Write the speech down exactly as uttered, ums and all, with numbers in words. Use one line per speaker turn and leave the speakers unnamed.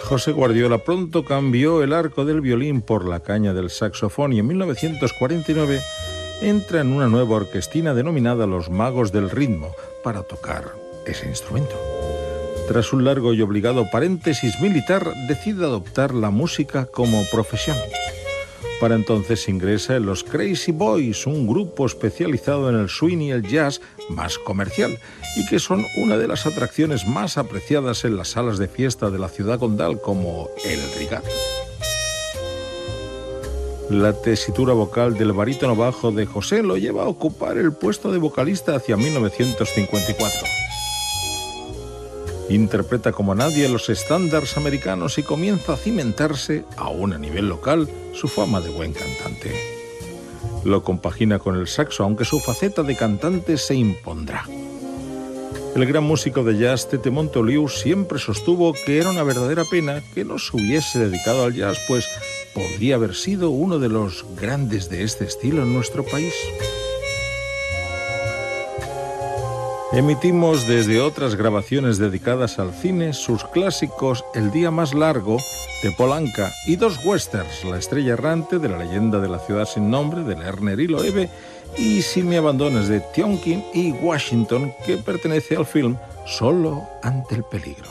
José Guardiola pronto cambió el arco del violín por la caña del saxofón y en mil novecientos cuarenta y nueve entra en una nueva orquestina denominada Los Magos del Ritmo para tocar ese instrumento. Tras un largo y obligado paréntesis militar, decide adoptar la música como profesión. Para entonces ingresa en los Crazy Boys, un grupo especializado en el swing y el jazz más comercial, y que son una de las atracciones más apreciadas en las salas de fiesta de la ciudad condal, como el Rigado. La tesitura vocal del barítono bajo de José lo lleva a ocupar el puesto de vocalista hacia mil novecientos cincuenta y cuatro. Interpreta como nadie los estándares americanos y comienza a cimentarse, aún a nivel local, su fama de buen cantante. Lo compagina con el saxo, aunque su faceta de cantante se impondrá. El gran músico de jazz Tete Montoliu siempre sostuvo que era una verdadera pena que no se hubiese dedicado al jazz, pues podría haber sido uno de los grandes de este estilo en nuestro país. Emitimos desde otras grabaciones dedicadas al cine sus clásicos El día más largo, de Paul Anka, y dos westerns, La estrella errante, de La leyenda de la ciudad sin nombre, de Lerner y Loewe, y Si me abandonas, de Tionkin y Washington, que pertenece al film Solo ante el peligro.